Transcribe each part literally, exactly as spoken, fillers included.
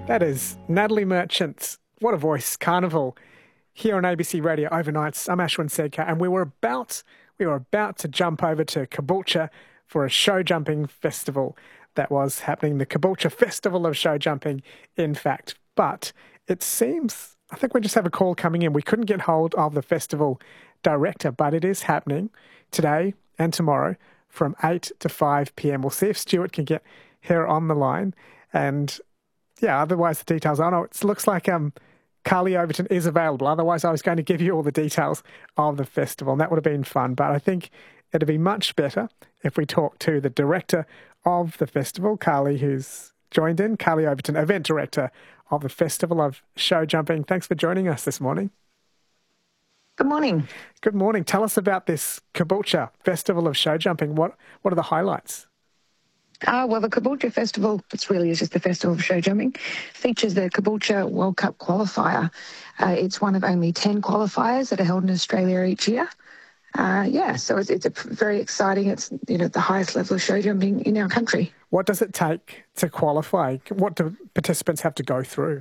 That is Natalie Merchant. What a voice. Carnival here on A B C Radio Overnights. I'm Ashwin Sedkar, and we were about we were about to jump over to Caboolture for a show jumping festival that was happening, the Caboolture Festival of Show Jumping, in fact. But it seems, I think we just have a call coming in. We couldn't get hold of the festival director, but it is happening today and tomorrow from eight to five p.m. We'll see if Stuart can get her on the line. And yeah, otherwise the details, I know it looks like um, Carly Overton is available. Otherwise I was going to give you all the details of the festival, and that would have been fun. But I think it'd be much better if we talk to the director of the festival, Carly, who's joined in. Carly Overton, event director of the Festival of Show Jumping. Thanks for joining us this morning. Good morning. Good morning. Tell us about this Caboolture Festival of Show Jumping. What what are the highlights? Uh, well, the Caboolture Festival, it's really is just the Festival of Show Jumping, features the Caboolture World Cup qualifier. Uh, it's one of only ten qualifiers that are held in Australia each year. Uh, yeah, so it's, it's a very exciting, it's, you know, the highest level of show jumping in our country. What does it take to qualify? What do participants have to go through?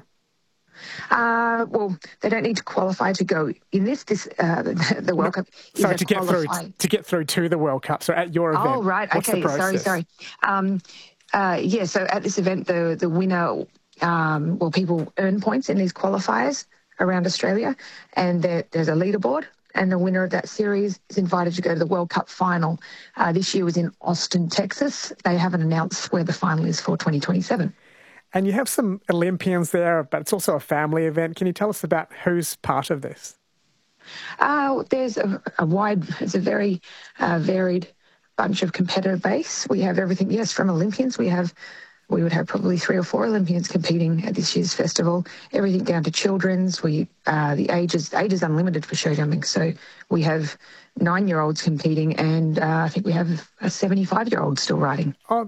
Uh, well, they don't need to qualify to go in this. This uh, the, the World no, Cup. Is sorry, to get through to get through to the World Cup. So at your event, oh right, what's okay, the process? sorry, sorry. Um, uh, yeah, so at this event, the the winner, um, well, people earn points in these qualifiers around Australia, and there, there's a leaderboard. And the winner of that series is invited to go to the World Cup final. Uh, this year was in Austin, Texas. They haven't announced where the final is for twenty twenty-seven. And you have some Olympians there, but it's also a family event. Can you tell us about who's part of this? Uh, there's a, a wide, it's a very uh, varied bunch of competitor base. We have everything, yes, from Olympians. We have, we would have probably three or four Olympians competing at this year's festival. Everything down to children's. We uh, the age is age is unlimited for show jumping. So we have nine-year-olds competing, and uh, I think we have a seventy-five-year-old still riding. Oh,